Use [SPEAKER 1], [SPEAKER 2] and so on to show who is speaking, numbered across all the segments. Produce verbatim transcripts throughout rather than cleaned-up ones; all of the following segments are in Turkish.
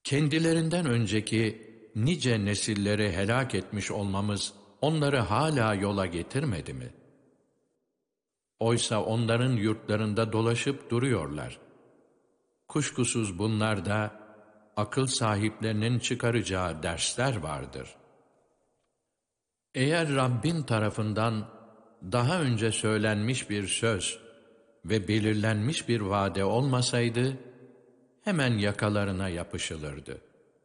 [SPEAKER 1] Kendilerinden önceki nice nesilleri helak etmiş olmamız onları hala yola getirmedi mi? Oysa onların yurtlarında dolaşıp duruyorlar. Kuşkusuz bunlarda akıl sahiplerinin çıkaracağı dersler vardır. Eğer Rabbin tarafından daha önce söylenmiş bir söz ve belirlenmiş bir vade olmasaydı, hemen yakalarına yapışılırdı.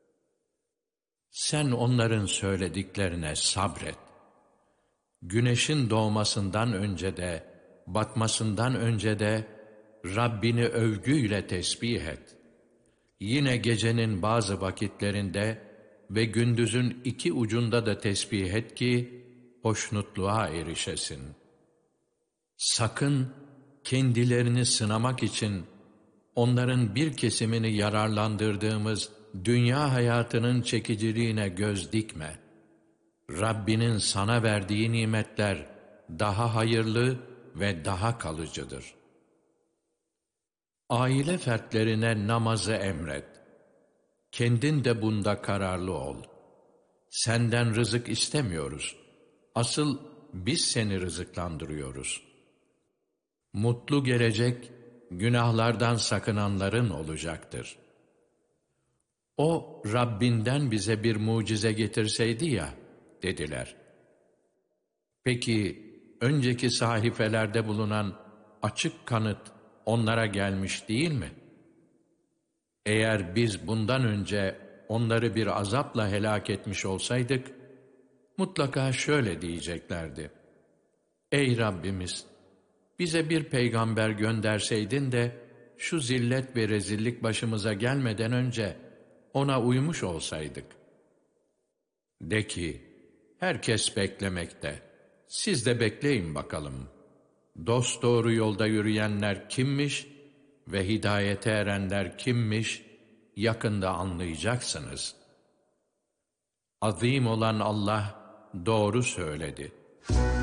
[SPEAKER 1] Sen onların söylediklerine sabret. Güneşin doğmasından önce de, batmasından önce de Rabbini övgüyle tesbih et. Yine gecenin bazı vakitlerinde ve gündüzün iki ucunda da tesbih et ki hoşnutluğa erişesin. Sakın kendilerini sınamak için onların bir kesimini yararlandırdığımız dünya hayatının çekiciliğine göz dikme. Rabbinin sana verdiği nimetler daha hayırlı ve daha kalıcıdır. Aile fertlerine namazı emret. Kendin de bunda kararlı ol. Senden rızık istemiyoruz. Asıl biz seni rızıklandırıyoruz. Mutlu gelecek, günahlardan sakınanların olacaktır. O, Rabbinden bize bir mucize getirseydi ya, dediler. Peki, önceki sahifelerde bulunan açık kanıt onlara gelmiş değil mi? Eğer biz bundan önce onları bir azapla helak etmiş olsaydık, mutlaka şöyle diyeceklerdi. Ey Rabbimiz! Bize bir peygamber gönderseydin de, şu zillet ve rezillik başımıza gelmeden önce ona uymuş olsaydık. De ki, herkes beklemekte. Siz de bekleyin bakalım. Dosdoğru yolda yürüyenler kimmiş ve hidayete erenler kimmiş, yakında anlayacaksınız. Azim olan Allah doğru söyledi.